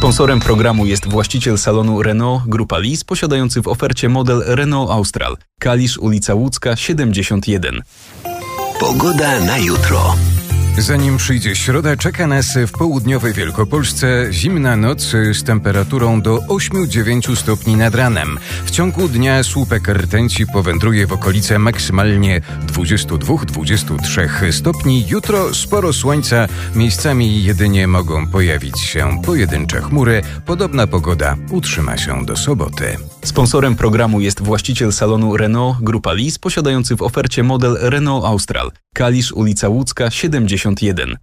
Sponsorem programu jest właściciel salonu Renault Grupa Lis, posiadający w ofercie model Renault Austral. Kalisz, ulica Łódzka, 71. Pogoda na jutro. Zanim przyjdzie środa, czeka nas w południowej Wielkopolsce zimna noc z temperaturą do 8-9 stopni nad ranem. W ciągu dnia słupek rtęci powędruje w okolice maksymalnie 22-23 stopni. Jutro sporo słońca, miejscami jedynie mogą pojawić się pojedyncze chmury. Podobna pogoda utrzyma się do soboty. Sponsorem programu jest właściciel salonu Renault Grupa Lis, posiadający w ofercie model Renault Austral. Kalisz, ulica Łódzka, 71.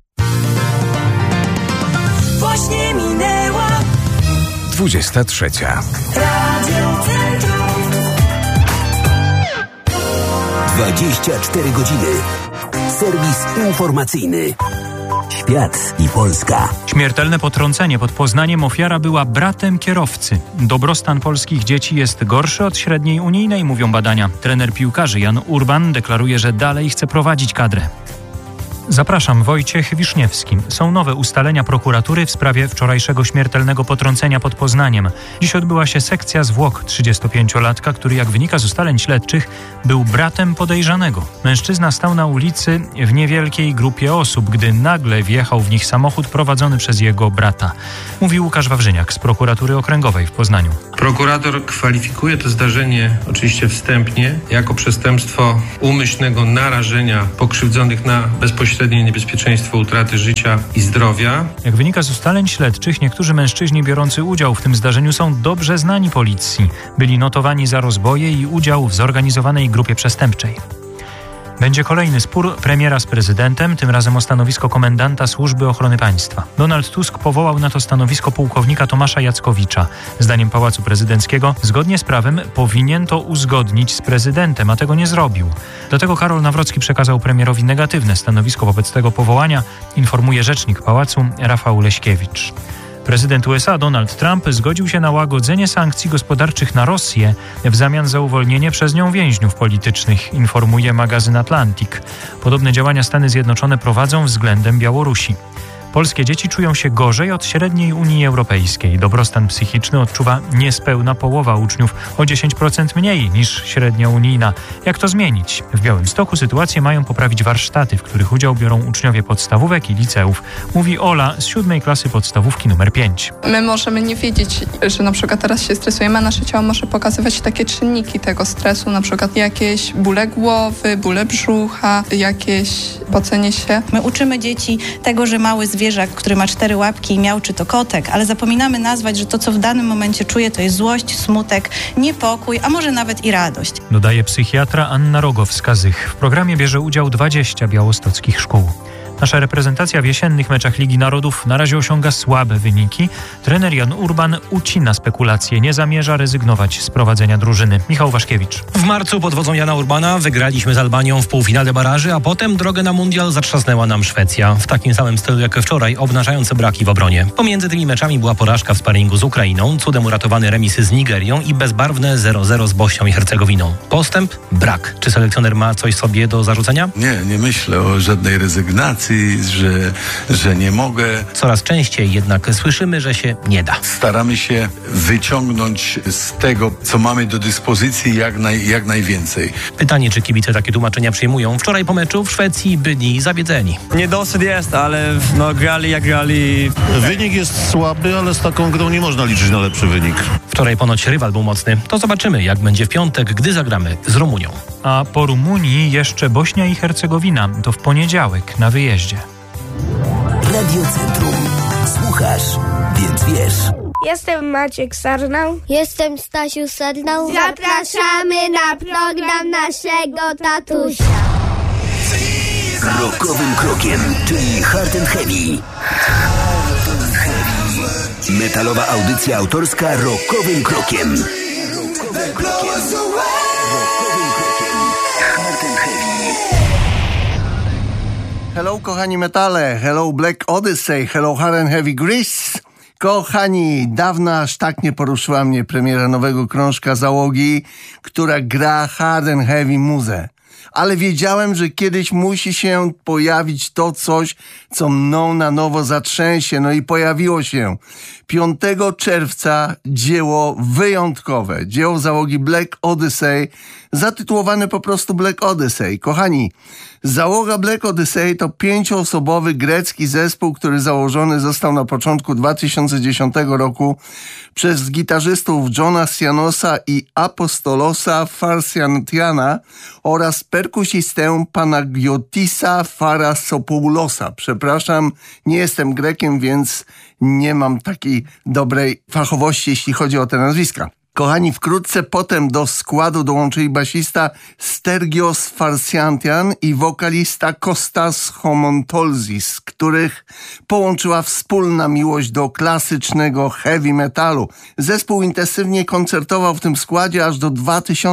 Właśnie minęła 23. Radio Centrum. 24 godziny. Serwis informacyjny. Świat i Polska. Śmiertelne potrącenie pod Poznaniem. Ofiara była bratem kierowcy. Dobrostan polskich dzieci jest gorszy od średniej unijnej, mówią badania. Trener piłkarzy Jan Urban deklaruje, że dalej chce prowadzić kadrę. Zapraszam, Wojciech Wiszniewski. Są nowe ustalenia prokuratury w sprawie wczorajszego śmiertelnego potrącenia pod Poznaniem. Dziś odbyła się sekcja zwłok 35-latka, który, jak wynika z ustaleń śledczych, był bratem podejrzanego. Mężczyzna stał na ulicy w niewielkiej grupie osób, gdy nagle wjechał w nich samochód prowadzony przez jego brata. Mówi Łukasz Wawrzyniak z prokuratury okręgowej w Poznaniu. Prokurator kwalifikuje to zdarzenie oczywiście wstępnie jako przestępstwo umyślnego narażenia pokrzywdzonych na bezpośrednie niebezpieczeństwo utraty życia i zdrowia. Jak wynika z ustaleń śledczych, niektórzy mężczyźni biorący udział w tym zdarzeniu są dobrze znani policji. Byli notowani za rozboje i udział w zorganizowanej grupie przestępczej. Będzie kolejny spór premiera z prezydentem, tym razem o stanowisko komendanta Służby Ochrony Państwa. Donald Tusk powołał na to stanowisko pułkownika Tomasza Jackowicza. Zdaniem Pałacu Prezydenckiego, zgodnie z prawem, powinien to uzgodnić z prezydentem, a tego nie zrobił. Dlatego Karol Nawrocki przekazał premierowi negatywne stanowisko wobec tego powołania, informuje rzecznik Pałacu Rafał Leśkiewicz. Prezydent USA Donald Trump zgodził się na łagodzenie sankcji gospodarczych na Rosję w zamian za uwolnienie przez nią więźniów politycznych, informuje magazyn Atlantic. Podobne działania Stany Zjednoczone prowadzą względem Białorusi. Polskie dzieci czują się gorzej od średniej Unii Europejskiej. Dobrostan psychiczny odczuwa niespełna połowa uczniów, o 10% mniej niż średnia unijna. Jak to zmienić? W Białymstoku sytuację mają poprawić warsztaty, w których udział biorą uczniowie podstawówek i liceów. Mówi Ola z 7. klasy podstawówki numer 5. My możemy nie wiedzieć, że na przykład teraz się stresujemy, a nasze ciało może pokazywać takie czynniki tego stresu, na przykład jakieś bóle głowy, bóle brzucha, jakieś pocenie się. My uczymy dzieci tego, że mały zwierzak, który ma 4 łapki i miauczy, to kotek, ale zapominamy nazwać, że to, co w danym momencie czuje, to jest złość, smutek, niepokój, a może nawet i radość. Dodaje psychiatra Anna Rogowska-Zych. W programie bierze udział 20 białostockich szkół. Nasza reprezentacja w jesiennych meczach Ligi Narodów na razie osiąga słabe wyniki. Trener Jan Urban ucina spekulacje, nie zamierza rezygnować z prowadzenia drużyny. Michał Waszkiewicz. W marcu pod wodzą Jana Urbana wygraliśmy z Albanią w półfinale baraży, a potem drogę na mundial zatrzasnęła nam Szwecja. W takim samym stylu jak wczoraj, obnażające braki w obronie. Pomiędzy tymi meczami była porażka w sparingu z Ukrainą, cudem uratowany remisy z Nigerią i bezbarwne 0-0 z Bośnią i Hercegowiną. Postęp? Brak. Czy selekcjoner ma coś sobie do zarzucenia? Nie myślę o żadnej rezygnacji, że nie mogę. Coraz częściej jednak słyszymy, że się nie da. Staramy się wyciągnąć z tego, co mamy do dyspozycji, jak najwięcej. Pytanie, czy kibice takie tłumaczenia przyjmują? Wczoraj po meczu w Szwecji byli zawiedzeni. Niedosyt jest, ale grali jak grali. Wynik jest słaby, ale z taką grą nie można liczyć na lepszy wynik. Wczoraj ponoć rywal był mocny. To zobaczymy, jak będzie w piątek, gdy zagramy z Rumunią. A po Rumunii jeszcze Bośnia i Hercegowina. To w poniedziałek na wyjeździe. Radio Centrum. Słuchasz, więc wiesz. Jestem Maciek Sarnał. Jestem Stasiu Sarnał. Zapraszamy na program naszego tatusia. Rockowym krokiem, czyli Hard and Heavy. Metalowa audycja autorska Rockowym krokiem. Hello kochani metale, hello Black Odyssey, hello Hard and Heavy Grease. Kochani, dawno aż tak nie poruszyła mnie premiera nowego krążka Załogi, która gra Hard and Heavy muzę. ale wiedziałem, że kiedyś musi się pojawić to coś, co mną na nowo zatrzęsie. No i pojawiło się. 5 czerwca dzieło wyjątkowe, dzieło załogi Black Odyssey, zatytułowane po prostu Black Odyssey. Kochani, załoga Black Odyssey to 5-osobowy grecki zespół, który założony został na początku 2010 roku przez gitarzystów Johna Sianosa i Apostolosa Farsiantiana oraz perkusistę Panagiotisa Farasopoulosa. Przepraszam, nie jestem Grekiem, więc nie mam takiej dobrej fachowości, jeśli chodzi o te nazwiska. Kochani, wkrótce potem do składu dołączyli basista Stergios Farsiantian i wokalista Kostas Homontolzis, których połączyła wspólna miłość do klasycznego heavy metalu. Zespół intensywnie koncertował w tym składzie aż do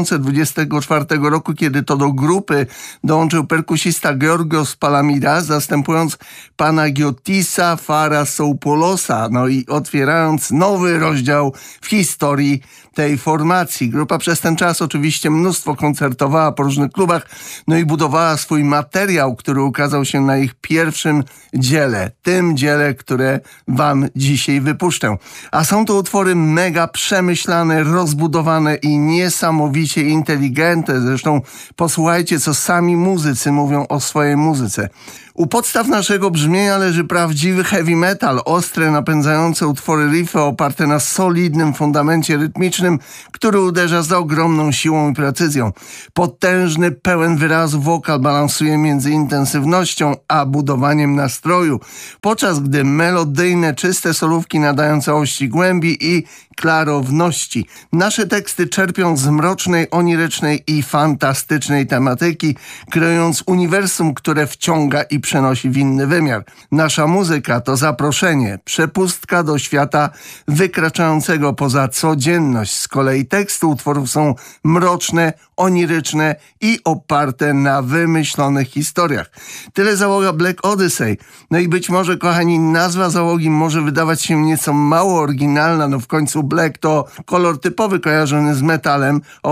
2024 roku, kiedy to do grupy dołączył perkusista Georgios Palamidas, zastępując Panagiotisa Farasopoulosa, no i otwierając nowy rozdział w historii tej formacji. Grupa przez ten czas oczywiście mnóstwo koncertowała po różnych klubach, no i budowała swój materiał, który ukazał się na ich pierwszym dziele, tym dziele, które wam dzisiaj wypuszczę. A są to utwory mega przemyślane, rozbudowane i niesamowicie inteligentne. Zresztą posłuchajcie, co sami muzycy mówią o swojej muzyce. U podstaw naszego brzmienia leży prawdziwy heavy metal, ostre, napędzające utwory riffy oparte na solidnym fundamencie rytmicznym, który uderza z ogromną siłą i precyzją. Potężny, pełen wyrazu wokal balansuje między intensywnością a budowaniem nastroju, podczas gdy melodyjne, czyste solówki nadają całości głębi i klarowności. Nasze teksty czerpią z mrocznej, onirycznej i fantastycznej tematyki, kreując uniwersum, które wciąga i przenosi w inny wymiar. Nasza muzyka to zaproszenie, przepustka do świata wykraczającego poza codzienność. Z kolei teksty utworów są mroczne, oniryczne i oparte na wymyślonych historiach. Tyle załoga Black Odyssey. No i być może, kochani, nazwa załogi może wydawać się nieco mało oryginalna, no w końcu Black to kolor typowy kojarzony z metalem, a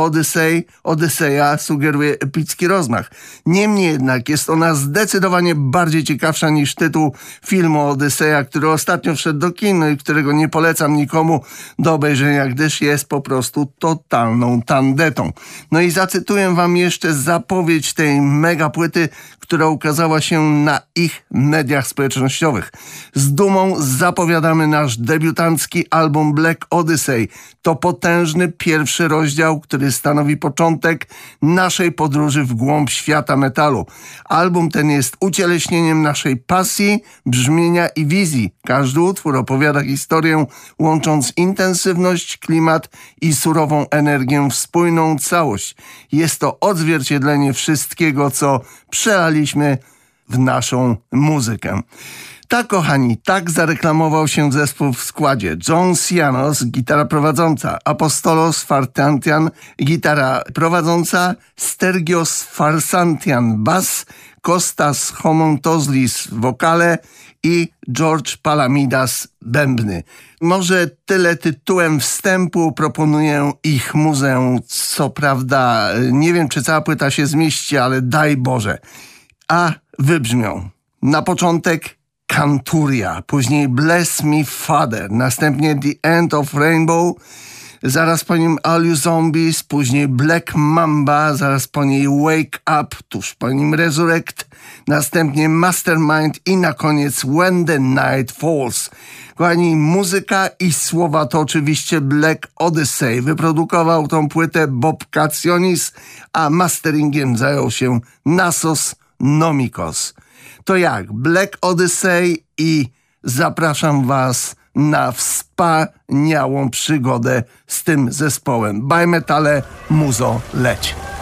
Odyseja sugeruje epicki rozmach. Niemniej jednak jest ona zdecydowanie bardziej ciekawsza niż tytuł filmu Odyseja, który ostatnio wszedł do kin, no i którego nie polecam nikomu do obejrzenia, gdyż jest po prostu totalną tandetą. No i zacytuję wam jeszcze zapowiedź tej mega płyty, która ukazała się na ich mediach społecznościowych. Z dumą zapowiadamy nasz debiutancki album Black Odyssey. To potężny pierwszy rozdział, który stanowi początek naszej podróży w głąb świata metalu. Album ten jest ucieleśnieniem naszej pasji, brzmienia i wizji. Każdy utwór opowiada historię, łącząc intensywność, klimat i surową energię w spójną całość. Jest to odzwierciedlenie wszystkiego, co przelaliśmy w naszą muzykę. Tak, kochani, tak zareklamował się zespół w składzie. John Sianos, gitara prowadząca, Apostolos Farsiantian, gitara prowadząca, Stergios Farsiantian, bas, Kostas Homontolzis, wokale i George Palamidas, bębny. Może tyle tytułem wstępu, proponuję ich muzę. Co prawda, nie wiem, czy cała płyta się zmieści, ale daj Boże. A wybrzmią. Na początek Canturia, później Bless Me Father, następnie The End of Rainbow, zaraz po nim All You Zombies, później Black Mamba, zaraz po niej Wake Up, tuż po nim Resurrect, następnie Mastermind i na koniec When the Night Falls. Kochani, muzyka i słowa to oczywiście Black Odyssey. Wyprodukował tą płytę Bob Kacionis, a masteringiem zajął się Nasos Nomikos. To jak? Black Odyssey i zapraszam was na wspaniałą przygodę z tym zespołem. Bye metale, muzo, leć.